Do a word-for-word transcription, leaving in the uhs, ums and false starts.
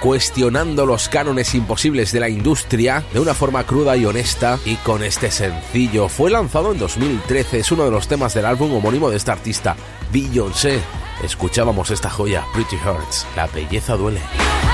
cuestionando los cánones imposibles de la industria de una forma cruda y honesta, y con este sencillo. Fue lanzado en dos mil trece, es uno de los temas del álbum homónimo de esta artista, Beyoncé. Escuchábamos esta joya, Pretty Hurts, la belleza duele.